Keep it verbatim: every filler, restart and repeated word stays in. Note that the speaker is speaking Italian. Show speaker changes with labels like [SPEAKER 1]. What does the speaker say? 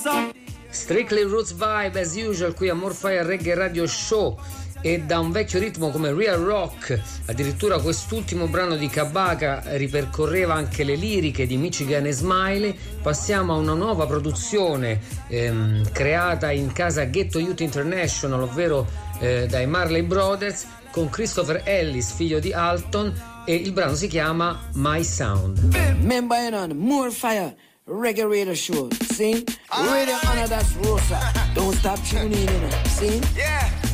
[SPEAKER 1] Strictly Roots Vibe as usual qui a Morfire Reggae Radio Show, e da un vecchio ritmo come Real Rock, addirittura quest'ultimo brano di Kabaka ripercorreva anche le liriche di Michigan e Smiley. Passiamo a una nuova produzione ehm, creata in casa Ghetto Youth International, ovvero eh, dai Marley Brothers, con Christopher Ellis, figlio di Alton, e il brano si chiama My Sound.
[SPEAKER 2] Remember, you know, more fire reggae radio show. See, radio honor, that's Rosa. Don't stop tuning in, you know. See,
[SPEAKER 3] yeah.